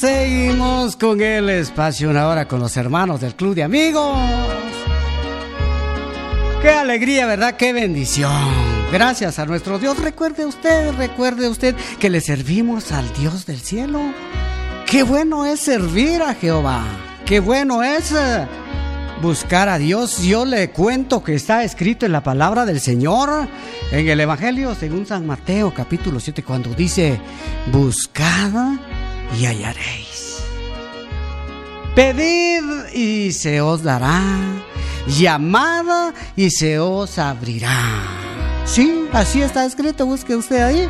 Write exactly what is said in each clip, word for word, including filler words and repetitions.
Seguimos con el espacio Una Hora con los hermanos del Club de Amigos. Qué alegría, ¿verdad? Qué bendición. Gracias a nuestro Dios. Recuerde usted, recuerde usted que le servimos al Dios del cielo. Qué bueno es servir a Jehová. Qué bueno es buscar a Dios. Yo le cuento que está escrito en la palabra del Señor, en el Evangelio según San Mateo, capítulo siete, cuando dice: buscad y hallaréis. Pedid y se os dará. Llamad y se os abrirá. Sí, así está escrito, busque usted ahí.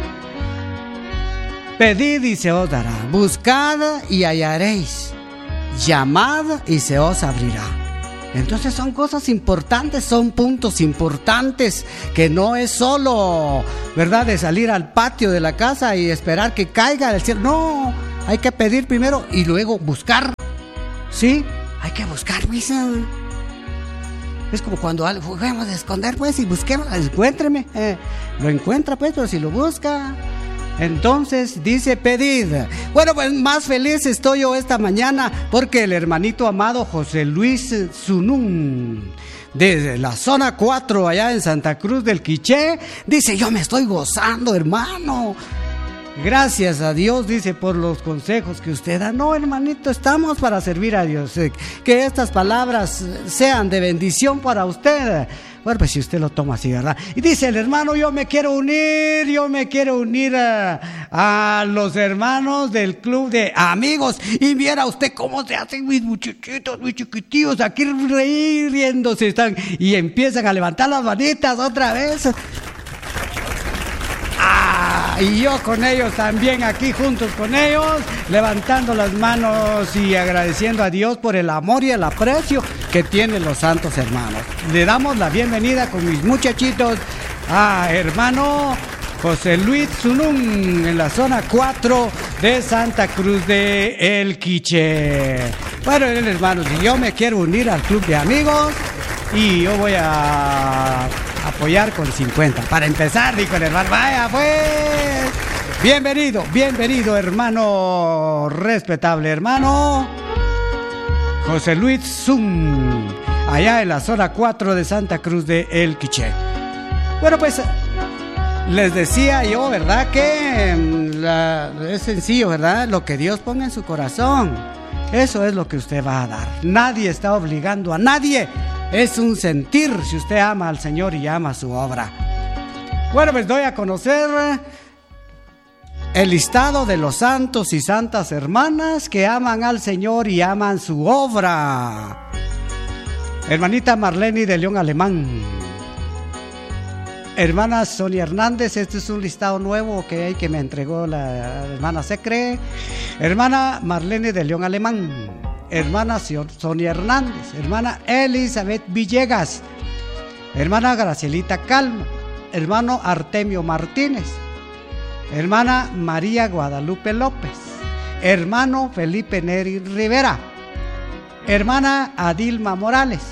Pedid y se os dará. Buscad y hallaréis. Llamad y se os abrirá. Entonces son cosas importantes, son puntos importantes, que no es solo, ¿verdad?, de salir al patio de la casa y esperar que caiga del cielo. No, hay que pedir primero y luego buscar. Sí, hay que buscar, misa. Es como cuando juguemos a esconder, pues, y busquemos, encuéntreme. Eh, lo encuentra, pues, pero si lo busca. Entonces dice: pedid. Bueno, pues más feliz estoy yo esta mañana porque el hermanito amado José Luis Zunún, desde la zona cuatro allá en Santa Cruz del Quiché, dice: yo me estoy gozando, hermano. Gracias a Dios, dice, por los consejos que usted da. No, hermanito, estamos para servir a Dios. Que estas palabras sean de bendición para usted. Bueno, pues si usted lo toma así, ¿verdad? Y dice el hermano: yo me quiero unir, yo me quiero unir a, a los hermanos del Club de Amigos. Y viera usted cómo se hacen mis muchachitos, mis chiquitillos, aquí reír, riéndose están. Y empiezan a levantar las manitas otra vez. Ah, y yo con ellos también, aquí juntos con ellos, levantando las manos y agradeciendo a Dios por el amor y el aprecio que tienen los santos hermanos. Le damos la bienvenida con mis muchachitos a hermano José Luis Zunún en la zona cuatro de Santa Cruz de El Quiché. Bueno, hermanos, y yo me quiero unir al Club de Amigos y yo voy a apoyar con cincuenta. Para empezar, dijo el hermano. Vaya pues. Bienvenido, bienvenido, hermano, respetable hermano José Luis Zunún, allá en la zona cuatro de Santa Cruz de El Quiché. Bueno, pues les decía yo, ¿verdad?, que la, es sencillo, ¿verdad? Lo que Dios ponga en su corazón, eso es lo que usted va a dar. Nadie está obligando a nadie. Es un sentir si usted ama al Señor y ama su obra. Bueno, pues doy a conocer el listado de los santos y santas hermanas que aman al Señor y aman su obra. Hermanita Marlene de León Alemán. Hermana Sonia Hernández, este es un listado nuevo que hay que me entregó la hermana Secre. Hermana Marlene de León Alemán. Hermana Sonia Hernández, hermana Elizabeth Villegas, hermana Gracielita Calma, hermano Artemio Martínez, hermana María Guadalupe López, hermano Felipe Neri Rivera, hermana Adilma Morales,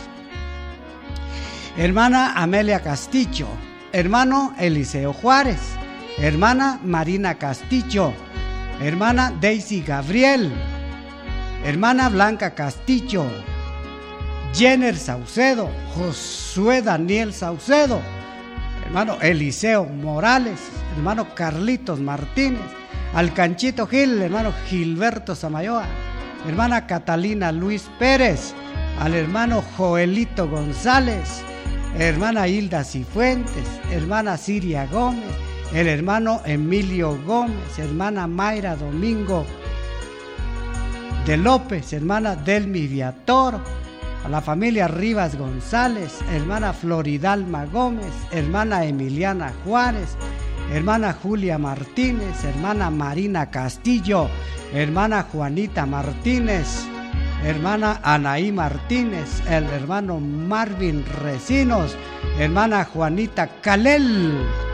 hermana Amelia Castillo, hermano Eliseo Juárez, hermana Marina Castillo, hermana Daisy Gabriel, hermana Blanca Castillo, Jenner Saucedo, Josué Daniel Saucedo, hermano Eliseo Morales, hermano Carlitos Martínez, al Canchito Gil, hermano Gilberto Samayoa, hermana Catalina Luis Pérez, al hermano Joelito González, hermana Hilda Cifuentes, hermana Siria Gómez, el hermano Emilio Gómez, hermana Mayra Domingo de López, hermana Delmi Viator, a la familia Rivas González, hermana Floridalma Gómez, hermana Emiliana Juárez, hermana Julia Martínez, hermana Marina Castillo, hermana Juanita Martínez, hermana Anaí Martínez, el hermano Marvin Recinos, hermana Juanita Calel,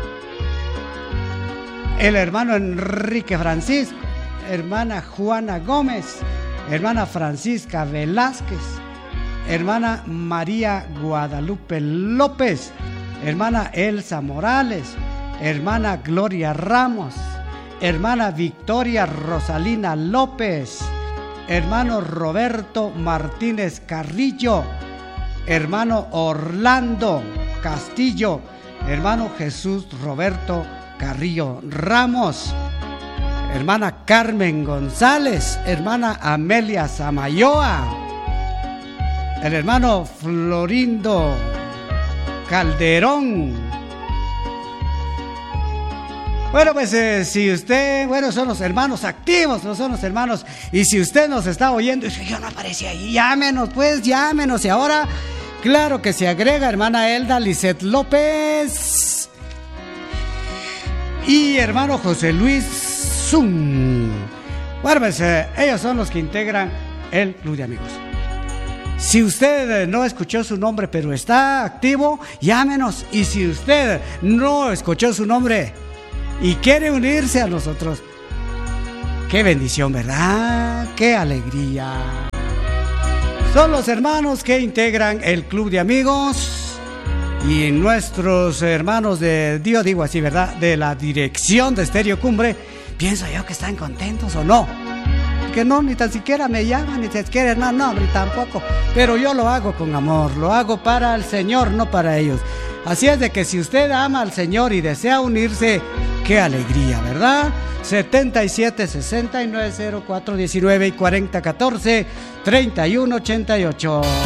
el hermano Enrique Francisco, hermana Juana Gómez, hermana Francisca Velázquez, hermana María Guadalupe López, hermana Elsa Morales, hermana Gloria Ramos, hermana Victoria Rosalina López, hermano Roberto Martínez Carrillo, hermano Orlando Castillo, hermano Jesús Roberto Carrillo Ramos, hermana Carmen González, hermana Amelia Samayoa, el hermano Florindo Calderón. Bueno, pues eh, si usted, bueno, son los hermanos activos, no son los hermanos, y si usted nos está oyendo y dice, yo no aparecí ahí, llámenos, pues, llámenos. Y ahora, claro que se agrega hermana Elda Lisset López y hermano José Luis Zum. Bueno, pues eh, ellos son los que integran el Club de Amigos. Si usted eh, no escuchó su nombre, pero está activo, llámenos. Y si usted no escuchó su nombre y quiere unirse a nosotros, qué bendición, ¿verdad? Qué alegría. Son los hermanos que integran el Club de Amigos y nuestros hermanos de, Dios digo así, ¿verdad? De la dirección de Estéreo Cumbre, pienso yo que están contentos o no. Que no, ni tan siquiera me llaman, ni siquiera hermano, no, ni tampoco. Pero yo lo hago con amor, lo hago para el Señor, no para ellos. Así es de que si usted ama al Señor y desea unirse, qué alegría, ¿verdad? setenta y siete, sesenta y nueve, cero cuatro diecinueve y cuarenta catorce, treinta y uno ochenta y ocho.